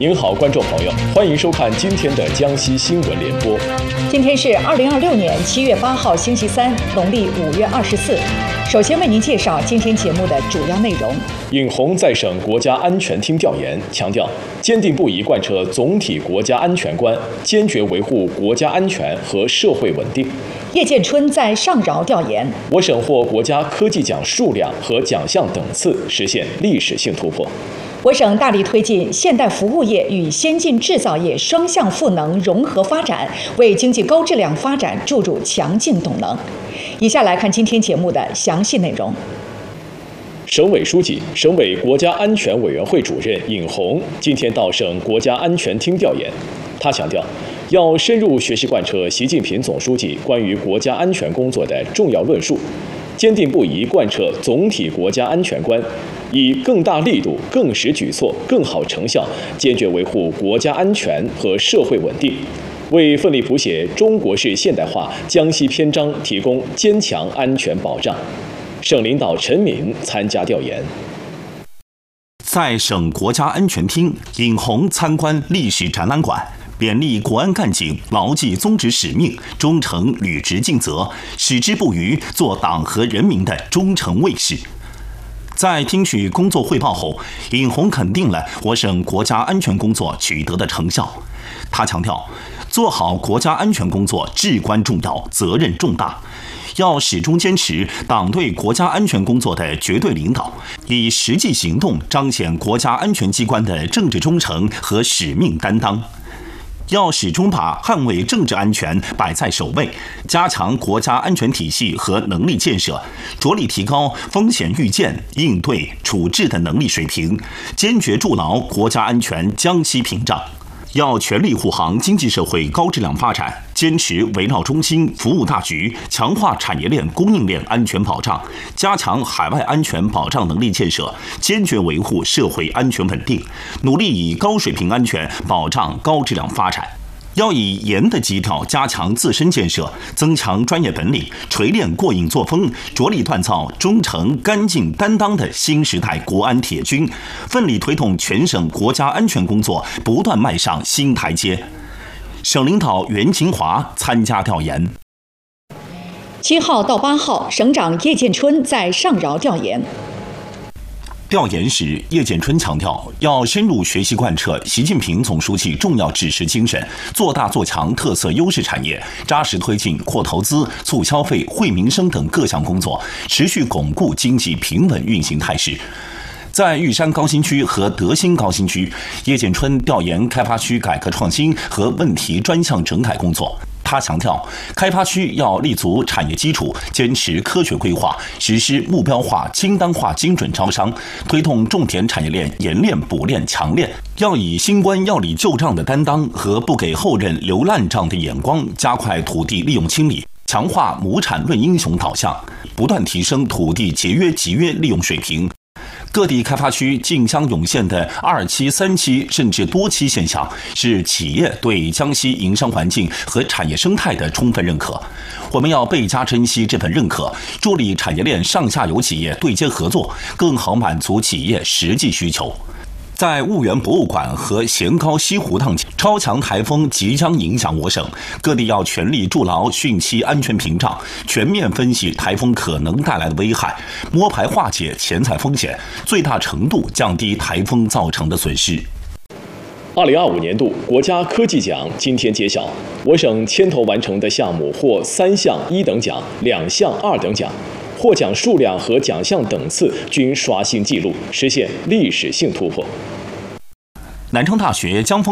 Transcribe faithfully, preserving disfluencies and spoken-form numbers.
您好，观众朋友，欢迎收看今天的江西新闻联播。 今天是二零二六年七月八号，星期三，农历五月二十四。首先为您介绍今天节目的主要内容。 尹红在省国家安全厅调研，强调坚定不移贯彻总体国家安全观，坚决维护国家安全和社会稳定。 叶建春在上饶调研， 我省获国家科技奖数量和奖项等次，实现历史性突破。 我省大力推进现代服务业与先进制造业双向赋能融合发展，为经济高质量发展注入强劲动能。以下来看今天节目的详细内容。 省委书记、省委国家安全委员会主任尹红今天到省国家安全厅调研，他强调，要深入学习贯彻习近平总书记关于国家安全工作的重要论述，坚定不移贯彻总体国家安全观，以更大力度、更实举措、更好成效，坚决维护国家安全和社会稳定，为奋力谱写中国式现代化江西篇章提供坚强安全保障。省领导陈敏参加调研。 在省国家安全厅，尹红参观历史展览馆，勉励国安干警牢记宗旨使命，忠诚履职尽责，矢志不渝，做党和人民的忠诚卫士。在听取工作汇报后，尹红肯定了我省国家安全工作取得的成效。他强调，做好国家安全工作至关重要，责任重大，要始终坚持党对国家安全工作的绝对领导，以实际行动彰显国家安全机关的政治忠诚和使命担当。要始终把捍卫政治安全摆在首位，加强国家安全体系和能力建设，着力提高风险预见、应对、处置的能力水平，坚决筑牢国家安全江西屏障。要全力护航经济社会高质量发展，坚持围绕中心服务大局，强化产业链供应链安全保障，加强海外安全保障能力建设，坚决维护社会安全稳定，努力以高水平安全保障高质量发展。要以严的基调加强自身建设，增强专业本领，锤炼过硬作风，着力锻造忠诚、干净、担当的新时代国安铁军，奋力推动全省国家安全工作不断迈上新台阶。省领导袁勤华参加调研。 七号到八号，省长叶建春在上饶调研。 调研时，叶建春强调，要深入学习贯彻习近平总书记重要指示精神，做大做强特色优势产业，扎实推进扩投资、促消费、惠民生等各项工作，持续巩固经济平稳运行态势。在玉山高新区和德兴高新区，叶建春调研开发区改革创新和问题专项整改工作。他强调，开发区要立足产业基础，坚持科学规划，实施目标化、清单化精准招商，推动重点产业链研炼、补炼、强炼。要以新官要理旧账的担当和不给后任留烂账的眼光，加快土地利用清理，强化亩产论英雄导向，不断提升土地节约集约利用水平。各地开发区竞相涌现的二期、三期甚至多期现象，是企业对江西营商环境和产业生态的充分认可。我们要倍加珍惜这份认可，助力产业链上下游企业对接合作，更好满足企业实际需求。在婺源博物馆和咸高西湖趟超强台风即将影响我省，各地要全力筑牢汛期安全屏障，全面分析台风可能带来的危害，摸排化解潜在风险，最大程度降低台风造成的损失。 二零二五年度国家科技奖今天揭晓，我省牵头完成的项目获三项一等奖，两项二等奖。获奖数量和奖项等次均刷新纪录，实现历史性突破。 南昌大学江峰